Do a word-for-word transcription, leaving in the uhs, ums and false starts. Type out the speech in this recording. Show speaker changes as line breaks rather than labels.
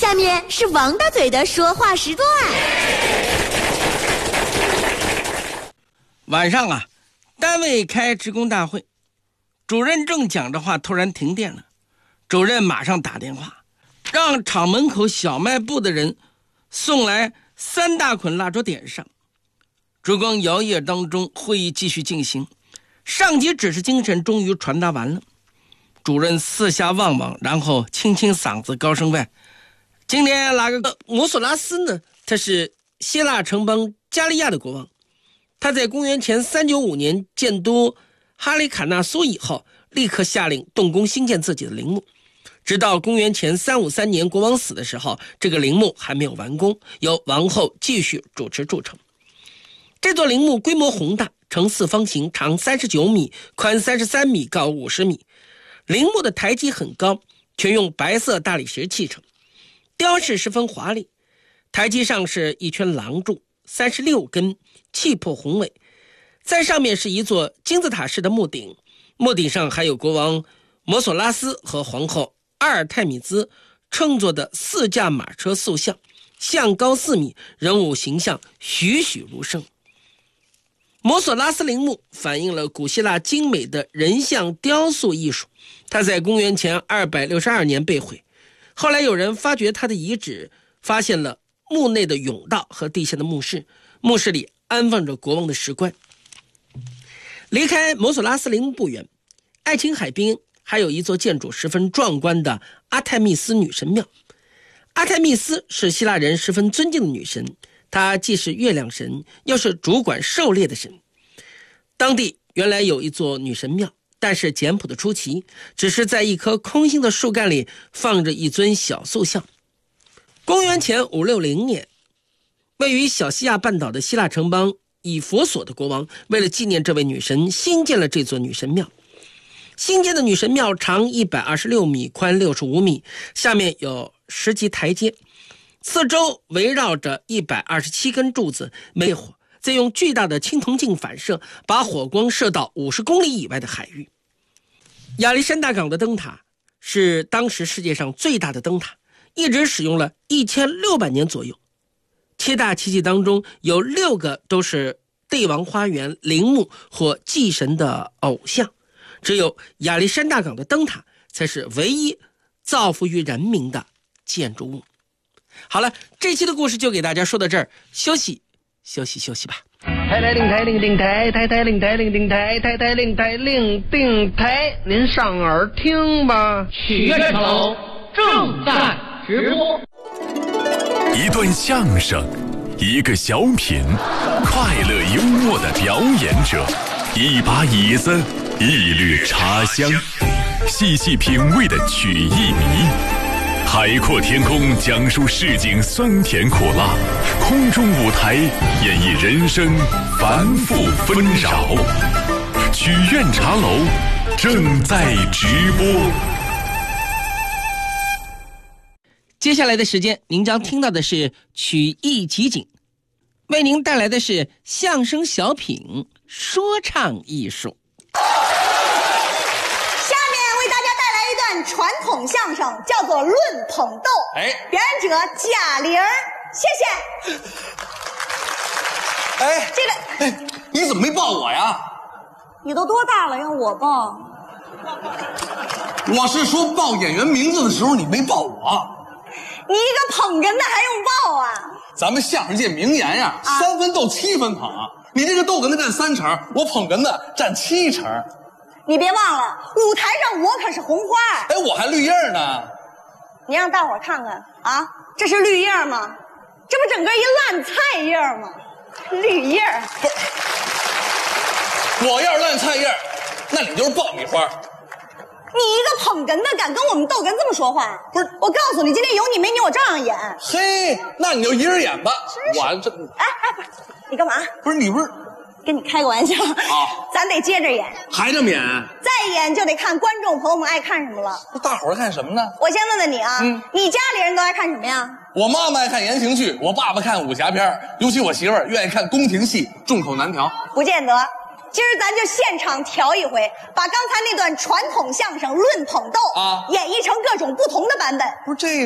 下面是王大嘴的说话时段。
晚上啊，单位开职工大会，主任正讲着话，突然停电了。主任马上打电话，让厂门口小卖部的人送来三大捆蜡烛点上。烛光摇曳当中，会议继续进行。上级指示精神终于传达完了。主任四下望望，然后清清嗓子高声问：今天哪个摩索拉斯呢？他是希腊城邦加利亚的国王。他在公元前三九五年建都哈里卡纳苏以后，立刻下令动工兴建自己的陵墓。直到公元前三五三年国王死的时候，这个陵墓还没有完工，由王后继续主持筑成。这座陵墓规模宏大，呈四方形，长三十九米，宽三十三米，高五十米。陵墓的台基很高，全用白色大理石砌成，雕饰十分华丽。台基上是一圈廊柱，三十六根，气魄宏伟。在上面是一座金字塔式的墓顶，墓顶上还有国王摩索拉斯和皇后阿尔泰米兹乘坐的四驾马车塑像，像高四米，人物形象栩栩如生。摩索拉斯陵墓反映了古希腊精美的人像雕塑艺术，它在公元前二百六十二年被毁，后来有人发掘它的遗址，发现了墓内的甬道和地下的墓室，墓室里安放着国王的石棺。离开摩索拉斯陵墓不远，爱琴海边还有一座建筑十分壮观的阿泰密斯女神庙。阿泰密斯是希腊人十分尊敬的女神，她既是月亮神，又是主管狩猎的神。当地原来有一座女神庙，但是简朴的出奇，只是在一棵空心的树干里放着一尊小塑像。公元前五六零年，位于小西亚半岛的希腊城邦以弗所的国王为了纪念这位女神，新建了这座女神庙。新建的女神庙长一百二十六米，宽六十五米，下面有十级台阶，四周围绕着一百二十七根柱子，煤火再用巨大的青铜镜反射，把火光射到五十公里以外的海域。亚历山大港的灯塔是当时世界上最大的灯塔，一直使用了一千六百年左右。七大奇迹当中有六个都是帝王花园、陵墓或祭神的偶像，只有亚历山大港的灯塔才是唯一造福于人民的建筑物。好了，这期的故事就给大家说到这儿，休息休息休息吧。
台台令台令定台，台台令台令定台，台台令台令定台，您上耳听吧。
曲苑茶楼正在直播。
一段相声，一个小品，快乐幽默的表演者，一把椅子，一缕茶香，细细品味的曲艺迷，海阔天空讲述市井酸甜苦辣，空中舞台演绎人生繁复纷扰。曲苑茶楼正在直播。
接下来的时间，您将听到的是曲艺集锦，为您带来的是相声小品说唱艺术。
下面为大家带来一段传统相声，叫做《论捧逗》。
哎，
表演者贾玲，谢谢。
哎，
这个，
哎，你怎么没抱我呀？
你都多大了，让我抱？
我是说报演员名字的时候你没抱我。
你一个捧哏的还用抱啊？
咱们相声界名言呀，啊、三分逗，七分捧。你这个逗哏的占三成，我捧哏的占七成。
你别忘了，舞台上我可是红花。
哎，我还绿叶呢。
你让大伙儿看看啊，这是绿叶吗？这不整个一烂菜叶吗？绿叶
不是，我要是烂菜叶，那你就是爆米花。
你一个捧哏的敢跟我们逗哏这么说话？不是，我告诉你，今天有你没你我照样演。
嘿，那你就一人演吧。我这
哎哎，不是，你干嘛？
不是你不是
跟你开个玩笑
啊？
咱得接着演，
还这么演？
再演就得看观众朋友们爱看什么了。
那大伙儿看什么呢？
我先问问你啊，
嗯，
你家里人都爱看什么呀？
我妈妈爱看言情剧，我爸爸看武侠片，尤其我媳妇儿愿意看宫廷戏，众口难调。
不见得。今儿咱就现场调一回，把刚才那段传统相声《论捧逗》
啊
演绎成各种不同的版本。
不是这